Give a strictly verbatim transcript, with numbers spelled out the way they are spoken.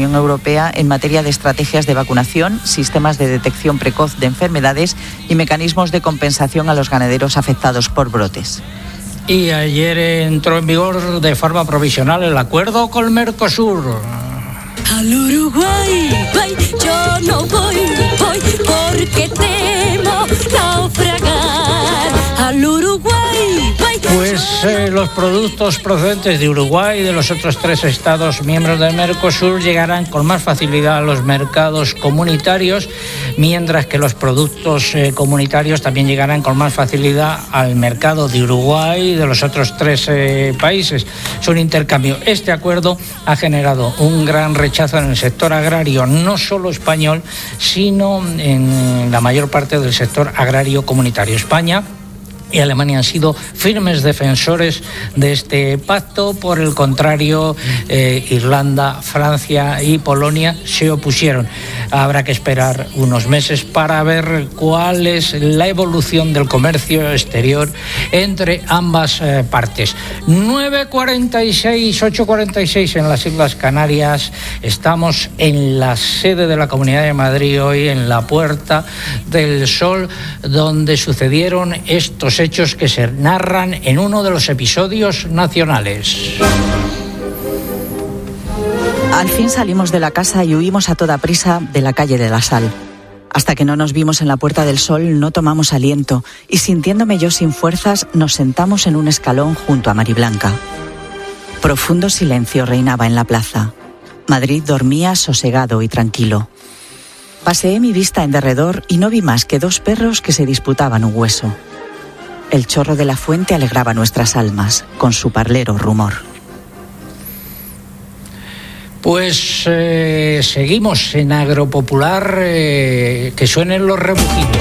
Unión Europea en materia de estrategias de vacunación, sistemas de detección precoz de enfermedades y mecanismos de compensación a los ganaderos afectados por brotes. Y ayer entró en vigor de forma provisional el acuerdo con Mercosur. Al Uruguay, guay, yo no voy, voy porque temo naufragar. Al Uruguay, guay. Pues eh, los productos procedentes de Uruguay y de los otros tres estados miembros del Mercosur llegarán con más facilidad a los mercados comunitarios, mientras que los productos eh, comunitarios también llegarán con más facilidad al mercado de Uruguay y de los otros tres eh, países. Es un intercambio. Este acuerdo ha generado un gran rechazo en el sector agrario, no solo español, sino en la mayor parte del sector agrario comunitario. España y Alemania han sido firmes defensores de este pacto. Por el contrario, eh, Irlanda, Francia y Polonia se opusieron. Habrá que esperar unos meses para ver cuál es la evolución del comercio exterior entre ambas eh, partes. nueve cuarenta y seis, ocho cuarenta y seis en las Islas Canarias. Estamos en la sede de la Comunidad de Madrid hoy, en la Puerta del Sol, donde sucedieron estos hechos que se narran en uno de los episodios nacionales. Al fin salimos de la casa y huimos a toda prisa de la calle de la Sal. Hasta que no nos vimos en la Puerta del Sol no tomamos aliento y, sintiéndome yo sin fuerzas, nos sentamos en un escalón junto a Mariblanca. Profundo silencio reinaba en la plaza. Madrid dormía sosegado y tranquilo. Paseé mi vista en derredor y no vi más que dos perros que se disputaban un hueso. El chorro de la fuente alegraba nuestras almas con su parlero rumor. Pues eh, seguimos en Agropopular, eh, que suenen los rebujitos.